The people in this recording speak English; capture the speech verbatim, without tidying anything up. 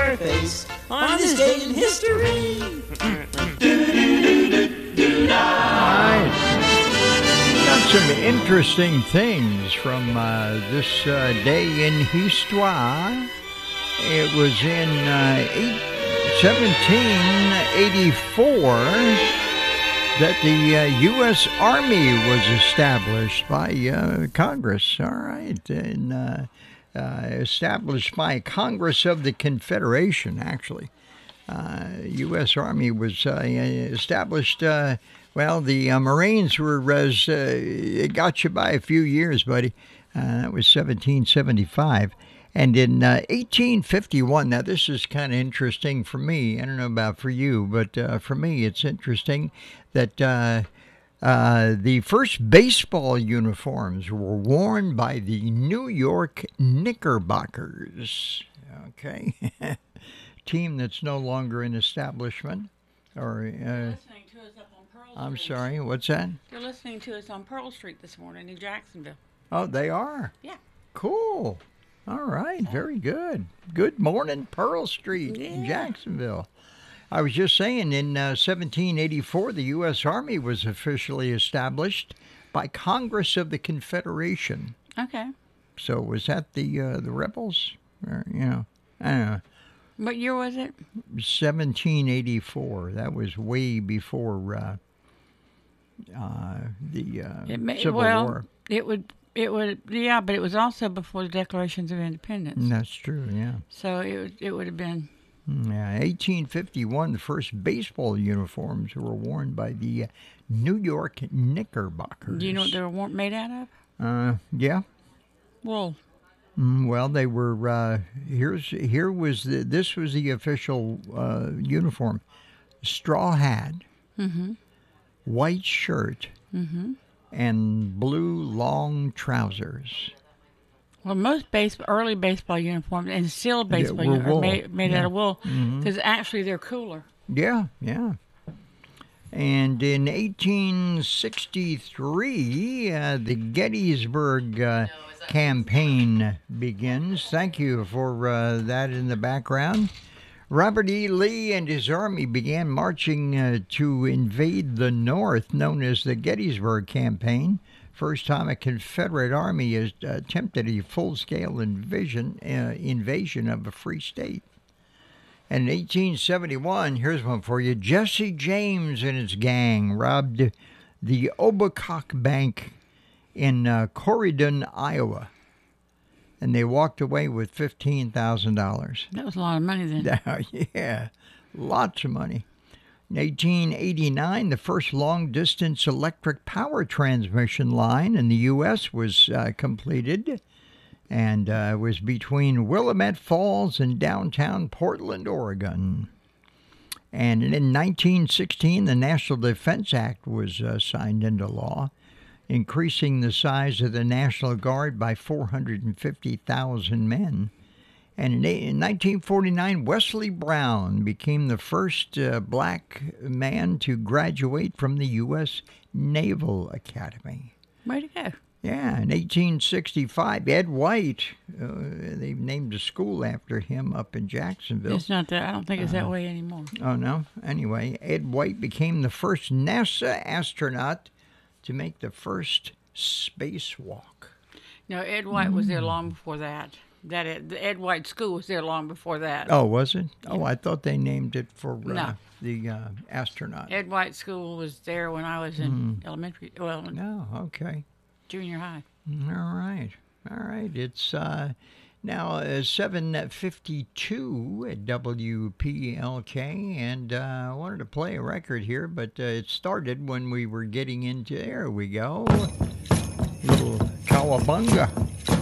Squareface on this day in history. Alright. Got some interesting things from uh, this uh, day in histoire. It was in uh, eight, seventeen eighty-four that the uh, U S Army was established by uh, Congress. All right. And uh, uh, established by Congress of the Confederation, actually. Uh, U S Army was uh, established. Uh, well, the uh, Marines were, as, uh, it got you by a few years, buddy. Uh, that was seventeen seventy-five. And in uh, eighteen fifty-one, now this is kind of interesting for me. I don't know about for you, but uh, for me it's interesting that uh, uh, the first baseball uniforms were worn by the New York Knickerbockers. Okay. Team that's no longer in establishment. Or uh, listening to us up on Pearl I'm Street. sorry, what's that? They're listening to us on Pearl Street this morning in Jacksonville. Oh, they are? Yeah. Cool. All right, very good. Good morning, Pearl Street in Yeah. Jacksonville. I was just saying, in uh, seventeen eighty-four, the U S Army was officially established by Congress of the Confederation. Okay. So was that the uh, the rebels? Or, you know, I don't know. What year was it? seventeen eighty-four. That was way before uh, uh, the uh, It may, Civil well, War. It would, it would, yeah, but it was also before the Declarations of Independence. That's true, yeah. So it would, it would have been. Yeah, eighteen fifty-one, the first baseball uniforms were worn by the uh, New York Knickerbockers. Do you know what they were worn- made out of? Uh, yeah. Wool. Mm, well, they were. Uh, here's here was the, this was the official uh, uniform: straw hat, Mm-hmm. white shirt, Mm-hmm. and blue long trousers. Well, most base, early baseball uniforms and still baseball were uni- are wool. made, made Yeah. out of wool Mhm. because actually they're cooler. Yeah, yeah. And in eighteen sixty-three, uh, the Gettysburg uh, campaign begins. Thank you for uh, that in the background. Robert E. Lee and his army began marching uh, to invade the North, known as the Gettysburg Campaign. First time a Confederate army has attempted a full-scale invasion, uh, invasion of a free state. And in eighteen seventy-one, here's one for you. Jesse James and his gang robbed the Obacock Bank in uh, Corydon, Iowa. And they walked away with fifteen thousand dollars. That was a lot of money then. Yeah, lots of money. In eighteen eighty-nine, the first long-distance electric power transmission line in the U S was uh, completed. And uh, was between Willamette Falls and downtown Portland, Oregon. And in nineteen sixteen, the National Defense Act was uh, signed into law, increasing the size of the National Guard by four hundred fifty thousand men. And in nineteen forty-nine, Wesley Brown became the first uh, black man to graduate from the U S Naval Academy. Way to go. Yeah, in eighteen sixty-five, Ed White, uh, they named a school after him up in Jacksonville. It's not that. I don't think it's that way anymore. Oh, no? Anyway, Ed White became the first NASA astronaut to make the first spacewalk. No, Ed White was there long before that. That Ed, the Ed White School was there long before that. Oh, was it? Oh, I thought they named it for uh, No. the uh, astronaut. Ed White School was there when I was in elementary, well, No, okay. junior high. All right. All right. It's uh, now uh, seven fifty-two at W P L K, and uh, I wanted to play a record here, but uh, it started when we were getting into, there we go, little Cowabunga.